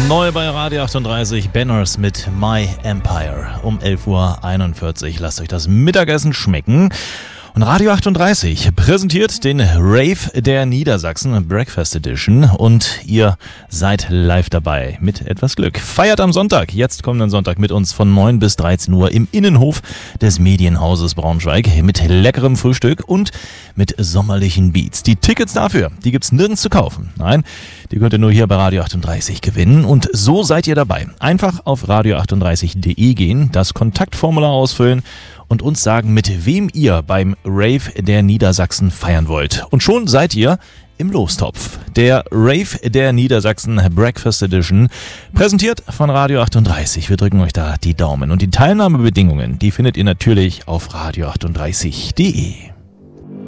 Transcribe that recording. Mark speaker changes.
Speaker 1: Neu bei Radio 38, Banners mit My Empire um 11.41 Uhr. Lasst euch das Mittagessen schmecken. Und Radio 38 präsentiert den Rave der Niedersachsen Breakfast Edition und ihr seid live dabei mit etwas Glück. Feiert am Sonntag, jetzt kommenden Sonntag mit uns von 9 bis 13 Uhr im Innenhof des Medienhauses Braunschweig mit leckerem Frühstück und mit sommerlichen Beats. Die Tickets dafür, die gibt's nirgends zu kaufen. Nein, die könnt ihr nur hier bei Radio 38 gewinnen und so seid ihr dabei. Einfach auf radio38.de gehen, das Kontaktformular ausfüllen und uns sagen, mit wem ihr beim Rave der Niedersachsen feiern wollt. Und schon seid ihr im Lostopf. Der Rave der Niedersachsen Breakfast Edition, präsentiert von Radio 38. Wir drücken euch da die Daumen. Und die Teilnahmebedingungen, die findet ihr natürlich auf radio38.de.